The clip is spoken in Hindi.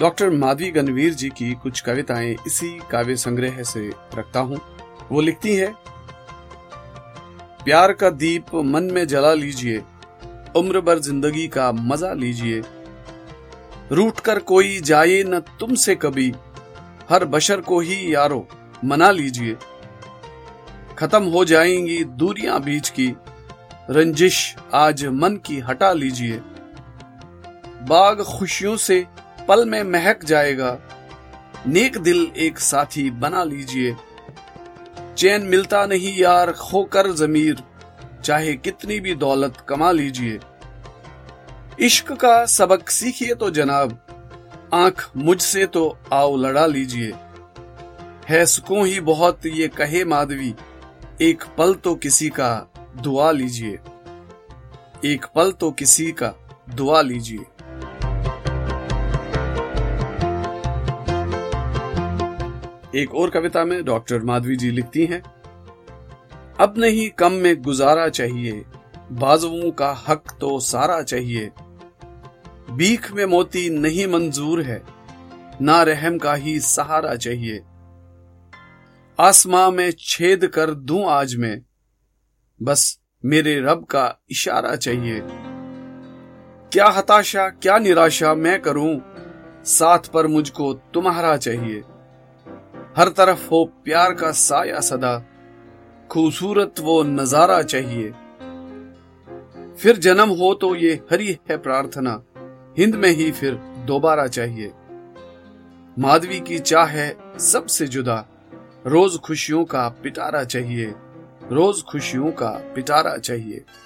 डॉक्टर माधवी गणवीर जी की कुछ कविताएं इसी काव्य संग्रह से रखता हूं। वो लिखती है, प्यार का दीप मन में जला लीजिए, उम्र भर जिंदगी का मजा लीजिए। रूठ कर कोई जाए न तुमसे कभी, हर बशर को ही यारो मना लीजिए। खत्म हो जाएंगी दूरियां बीच की, रंजिश आज मन की हटा लीजिए। बाग खुशियों से पल में महक जाएगा, नेक दिल एक साथी बना लीजिए। चैन मिलता नहीं यार खोकर ज़मीर, चाहे कितनी भी दौलत कमा लीजिए। इश्क का सबक सीखिए तो जनाब, आंख मुझसे तो आओ लड़ा लीजिए। है सुकून ही बहुत ये कहे माधवी, एक पल तो किसी का दुआ लीजिए। एक पल तो किसी का दुआ लीजिए। एक और कविता में डॉक्टर माधवी जी लिखती हैं, अब नहीं कम में गुजारा चाहिए, बाजुओं का हक तो सारा चाहिए। भीख में मोती नहीं मंजूर है, ना रहम का ही सहारा चाहिए। आसमां में छेद कर दूं आज मैं, बस मेरे रब का इशारा चाहिए। क्या हताशा क्या निराशा मैं करूं, साथ पर मुझको तुम्हारा चाहिए। हर तरफ हो प्यार का साया सदा, खूबसूरत वो नजारा चाहिए। फिर जन्म हो तो ये हरी है प्रार्थना, हिंद में ही फिर दोबारा चाहिए। माधवी की चाह है सबसे जुदा, रोज खुशियों का पिटारा चाहिए। रोज खुशियों का पिटारा चाहिए।